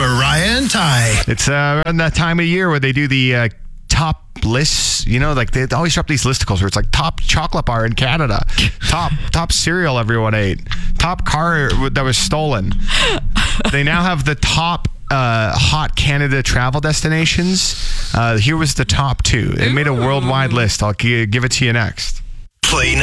Mariah and Ty. It's around that time of year where they do the top lists. You know, like they always drop these listicles where it's like top chocolate bar in Canada, top cereal everyone ate, top car that was stolen. They now have the top hot Canada travel destinations. Here was the top 2. It made a worldwide list. I'll give it to you next. Play